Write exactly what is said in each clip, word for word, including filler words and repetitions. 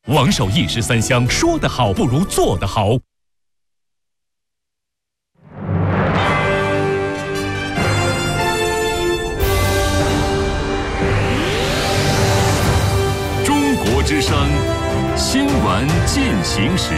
王守义十三香，说得好不如做得好。中国之声，新闻进行时。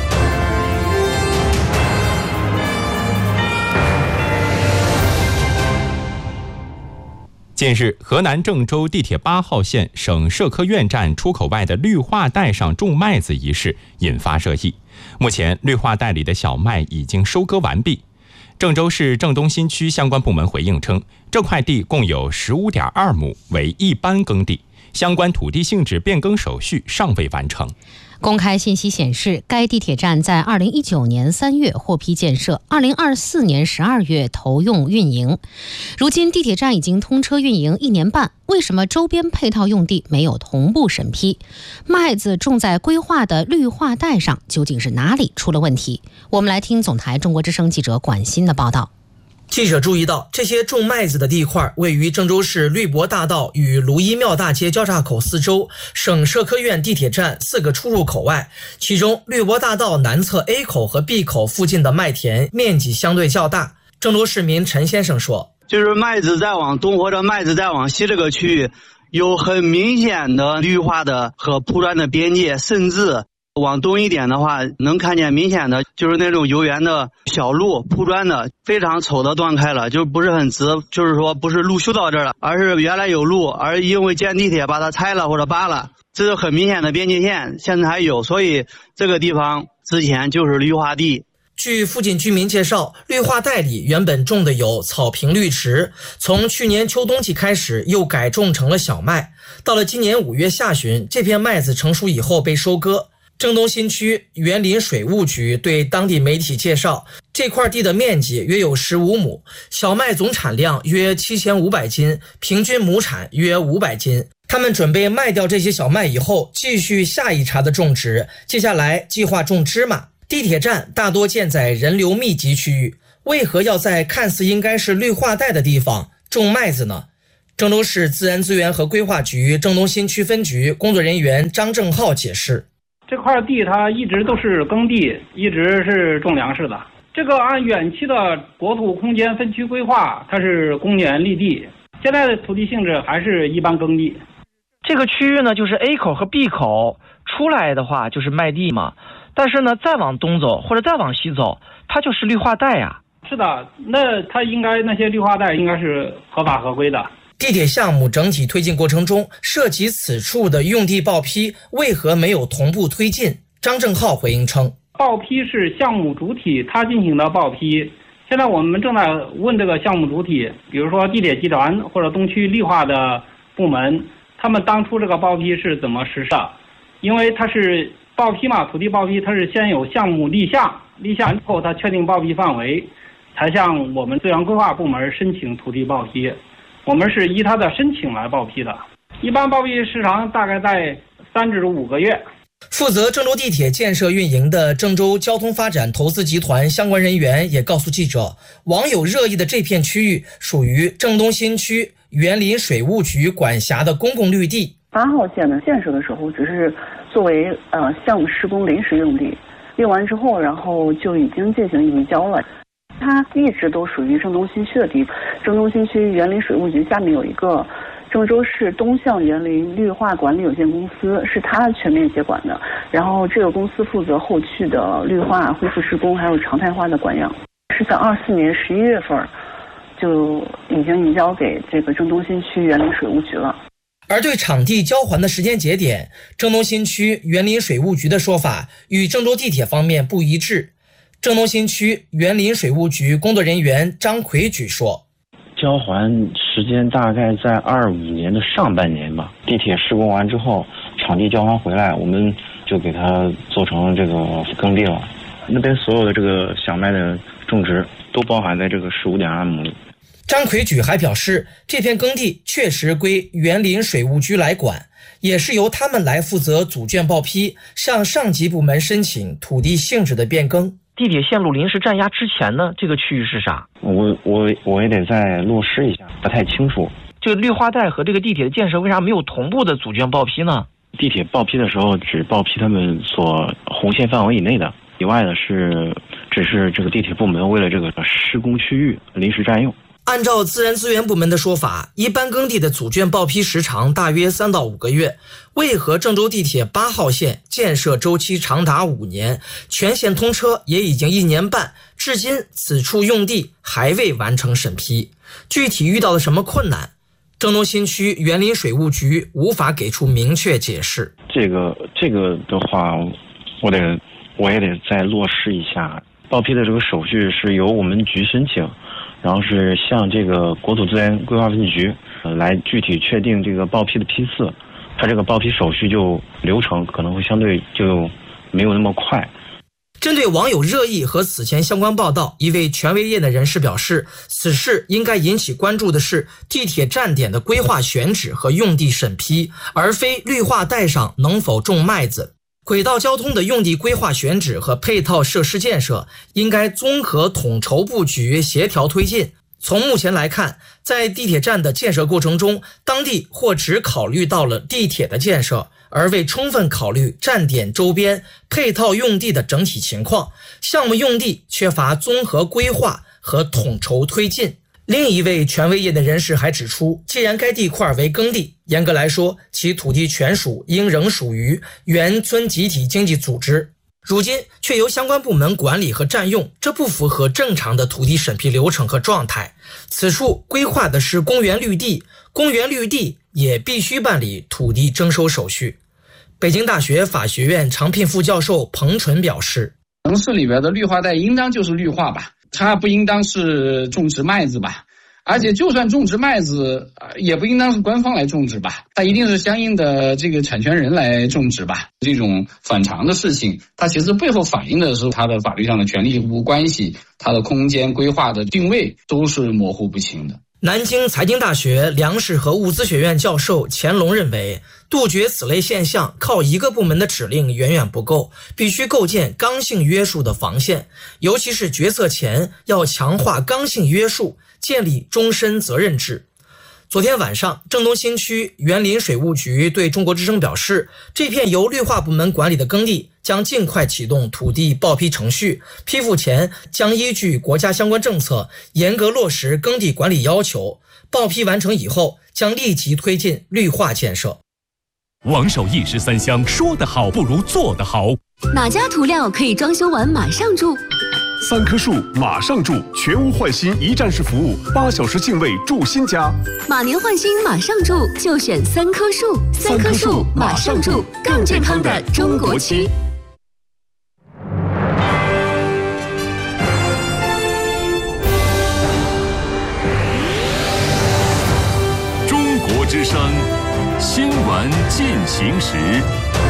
近日，河南郑州地铁八号线省社科院站出口外的绿化带上种麦子一事引发热议。目前，绿化带里的小麦已经收割完毕。郑州市郑东新区相关部门回应称，这块地共有 十五点二亩，为一般耕地，相关土地性质变更手续尚未完成。 公开信息显示，该地铁站在二零一九年三月获批建设，二零二四年十二月投用运营。如今地铁站已经通车运营一年半，为什么周边配套用地没有同步审批？麦子种在规划的绿化带上，究竟是哪里出了问题？我们来听总台中国之声记者管欣的报道。 记者注意到，这些种麦子的地块位于郑州市绿博大道与卢一庙大街交叉口四周省社科院地铁站四个出入口外，其中绿博大道南侧 A 口和 B 口附近的麦田面积相对较大。郑州市民陈先生说， 就是麦子再往东或者麦子再往西这个区域有很明显的绿化的和铺砖的边界，甚至往东一点的话，能看见明显的就是那种游园的小路铺砖的，非常丑的断开了，就不是很直，就是说不是路修到这儿了，而是原来有路，而因为建地铁把它拆了或者扒了，这是很明显的边界线，现在还有，所以这个地方之前就是绿化地。 据附近居民介绍，绿化带里原本种的有草坪绿植，从去年秋冬季开始又改种成了小麦，到了今年五月下旬，这片麦子成熟以后被收割。郑东新区园林水务局对当地媒体介绍，这块地的面积约有十五亩，小麦总产量约七千五百斤，平均亩产约五百斤。他们准备卖掉这些小麦以后，继续下一茬的种植，接下来计划种芝麻。地铁站大多建在人流密集区域，为何要在看似应该是绿化带的地方种麦子呢？郑州市自然资源和规划局郑东新区分局工作人员张正浩解释， 这块地它一直都是耕地，一直是种粮食的。这个按远期的国土空间分区规划，它是公园绿地，现在的土地性质还是一般耕地。 这个区域呢，就是 A 口和 B 口出来的话就是麦地嘛，但是呢再往东走或者再往西走，它就是绿化带呀。 是的，那它应该那些绿化带应该是合法合规的。 地铁项目整体推进过程中，涉及此处的用地报批为何没有同步推进？张正浩回应称， 报批是项目主体他进行的报批，现在我们正在问这个项目主体，比如说地铁集团或者东区绿化的部门，他们当初这个报批是怎么实施的？因为它是报批嘛，土地报批它是先有项目立项，立项之后它确定报批范围，才向我们资源规划部门申请土地报批。我们是依他的申请来报批的，一般报批时长大概在三至五个月。 负责郑州地铁建设运营的郑州交通发展投资集团相关人员也告诉记者，网友热议的这片区域属于郑东新区园林水务局管辖的公共绿地。 八号线的建设的时候只是作为呃项目施工临时用地，用完之后然后就已经进行移交了。它一直都属于郑东新区的地，郑东新区园林水务局下面有一个郑州市东向园林绿化管理有限公司，是它全面接管的，然后这个公司负责后续的绿化恢复施工还有常态化的管养，是在二四年十一月份就已经移交给这个郑东新区园林水务局了。 而对场地交还的时间节点，郑东新区园林水务局的说法与郑州地铁方面不一致。郑东新区园林水务局工作人员张奎举说， 交还时间大概在二五年的上半年吧，地铁施工完之后，场地交还回来，我们就给它做成这个耕地了。那边所有的这个小麦的种植都包含在这个十五点二亩里。 张奎举还表示，这片耕地确实归园林水务局来管，也是由他们来负责组卷报批，向上级部门申请土地性质的变更。 地铁线路临时占压之前呢，这个区域是啥？ 我我我也得再落实一下，不太清楚。 这个绿化带和这个地铁的建设为啥没有同步的组卷报批呢？ 地铁报批的时候只报批他们所红线范围以内的，以外的是只是这个地铁部门为了这个施工区域临时占用。 按照自然资源部门的说法，一般耕地的组卷报批时长大约三到五个月，为何郑州地铁八号线建设周期长达五年，全线通车也已经一年半，至今此处用地还未完成审批？具体遇到了什么困难？郑东新区园林水务局无法给出明确解释。 这个这个的话，我得我也得再落实一下。报批的这个手续是由我们局申请，然后是向这个国土资源规划分局呃来具体确定这个报批的批次，它这个报批手续就流程可能会相对就没有那么快。 针对网友热议和此前相关报道，一位权威业内人士表示，此事应该引起关注的是地铁站点的规划选址和用地审批，而非绿化带上能否种麦子。轨道交通的用地规划选址和配套设施建设应该综合统筹布局，协调推进。从目前来看，在地铁站的建设过程中，当地或只考虑到了地铁的建设，而未充分考虑站点周边配套用地的整体情况，项目用地缺乏综合规划和统筹推进。另一位权威业的人士还指出，既然该地块为耕地，严格来说，其土地权属应仍属于原村集体经济组织，如今却由相关部门管理和占用，这不符合正常的土地审批流程和状态。此处规划的是公园绿地，公园绿地也必须办理土地征收手续。北京大学法学院常聘副教授彭纯表示， 城市里边的绿化带应当就是绿化吧，它不应当是种植麦子吧，而且就算种植麦子也不应当是官方来种植吧，它一定是相应的这个产权人来种植吧。这种反常的事情，它其实背后反映的是它的法律上的权利义务关系，它的空间规划的定位都是模糊不清的。 南京财经大学粮食和物资学院教授钱龙认为，杜绝此类现象靠一个部门的指令远远不够，必须构建刚性约束的防线，尤其是决策前要强化刚性约束，建立终身责任制。昨天晚上，郑东新区园林水务局对中国之声表示，这片由绿化部门管理的耕地将尽快启动土地报批程序，批复前将依据国家相关政策严格落实耕地管理要求，报批完成以后将立即推进绿化建设。 王守一石三香，说得好不如做得好。 哪家涂料可以装修完马上住？ 三棵树马上住，全屋换新一站式服务，八小时净位住新家。 马年换新马上住，就选三棵树。三棵树马上住，更健康的中国区。 中国之声新闻进行时。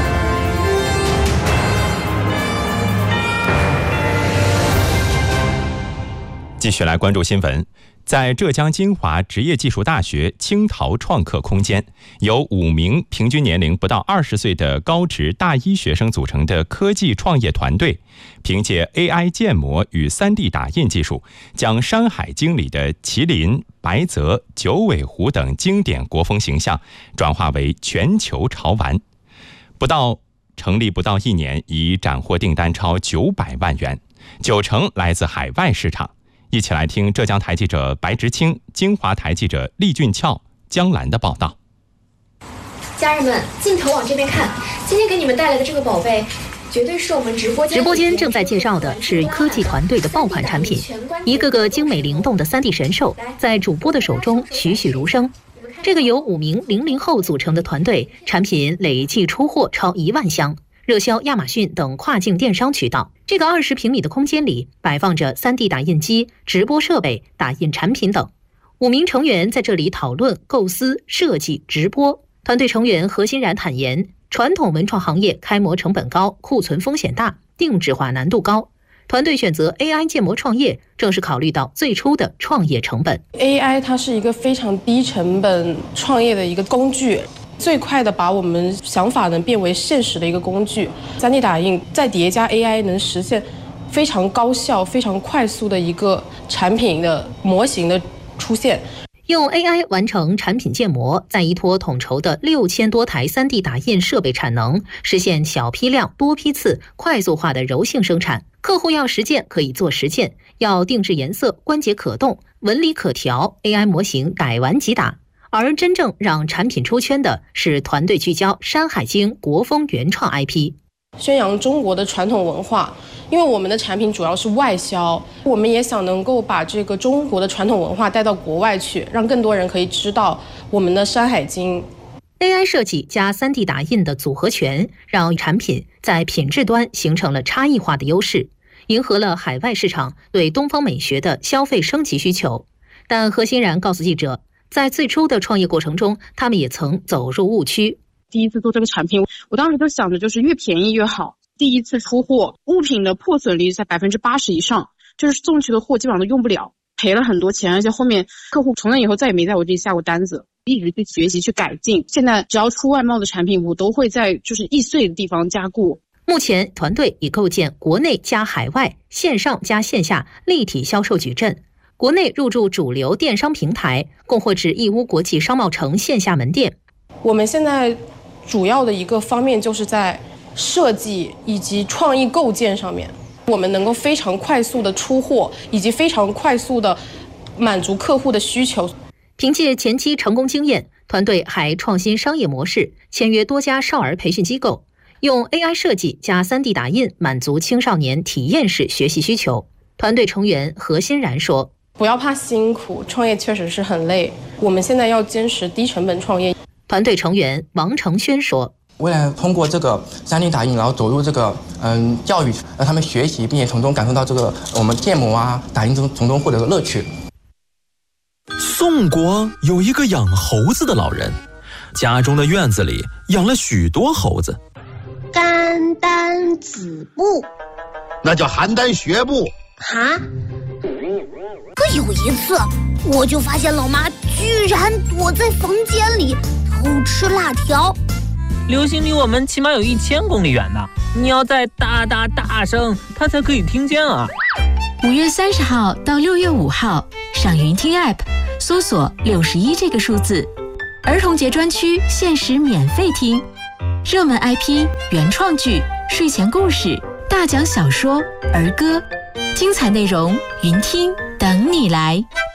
继续来关注新闻，在浙江金华职业技术大学青陶创客空间，由五名平均年龄不到二十岁的高职大一学生组成的科技创业团队，凭借 A I 建模与 三 D 打印技术，将《山海经》里的麒麟、白泽、九尾狐等经典国风形象转化为全球潮玩。不到成立不到一年，已斩获订单超九百万元，九成来自海外市场。一起来听浙江台记者白直清、金华台记者厉俊俏、江兰的报道。 家人们，镜头往这边看，今天给你们带来的这个宝贝，绝对是我们直播间。 直播间正在介绍的是科技团队的爆款产品，一个个精美灵动的 三 D 神兽，在主播的手中栩栩如生。这个由五名零零后组成的团队，产品累计出货超一万箱。热销亚马逊等跨境电商渠道。这个二十平米的空间里摆放着 三 D 打印机、直播设备、打印产品等。五名成员在这里讨论、构思、设计、直播。团队成员何欣然坦言，传统文创行业开模成本高，库存风险大，定制化难度高。团队选择 A I 建模创业，正是考虑到最初的创业成本。 A I 它是一个非常低成本创业的一个工具，最快的把我们想法能变为现实的一个工具。三 D 打印再叠加 A I， 能实现非常高效、非常快速的一个产品的模型的出现。 用 A I 完成产品建模，再依托统筹的六千多台 三 D 打印设备产能，实现小批量、多批次、快速化的柔性生产。客户要实践可以做实践，要定制颜色、关节可动、纹理可调 ，A I 模型改完即打。而真正让产品出圈的是团队聚焦《山海经》国风原创 I P。 宣扬中国的传统文化，因为我们的产品主要是外销，我们也想能够把这个中国的传统文化带到国外去，让更多人可以知道我们的《山海经》。 A I 设计加 三 D 打印的组合拳，让产品在品质端形成了差异化的优势，迎合了海外市场对东方美学的消费升级需求。但何欣然告诉记者，在最初的创业过程中，他们也曾走入误区。 第一次做这个产品，我当时就想着就是越便宜越好。第一次出货，物品的破损率在百分之八十以上，就是送去的货基本上都用不了，赔了很多钱，而且后面客户从那以后再也没在我这里下过单子。一直去学习去改进，现在只要出外贸的产品，我都会在就是易碎的地方加固。 目前团队已构建国内加海外、线上加线下立体销售矩阵。国内入驻主流电商平台，供货至义乌国际商贸城线下门店。 我们现在主要的一个方面就是在设计以及创意构建上面，我们能够非常快速的出货，以及非常快速的满足客户的需求。 凭借前期成功经验，团队还创新商业模式，签约多家少儿培训机构，用 A I 设计加 三 D 打印满足青少年体验式学习需求。团队成员何欣然说：“ 不要怕辛苦，创业确实是很累，我们现在要坚持低成本创业。” 团队成员王承轩说：“ 未来通过这个 三 D 打印，然后走入这个嗯教育，让他们学习，并且从中感受到这个我们建模啊、打印中从中获得的乐趣。” 宋国有一个养猴子的老人，家中的院子里养了许多猴子。 甘丹子部， 那叫邯郸学步。 哈？可有一次，我就发现老妈居然躲在房间里偷吃辣条。 流星离我们起码有一千公里远呢，你要再大大大声，它才可以听见啊。 五月三十号到六月五号，上云听 App 搜索六十一这个数字，儿童节专区限时免费听，热门 I P、原创剧、睡前故事、大奖小说、儿歌，精彩内容云听等你来。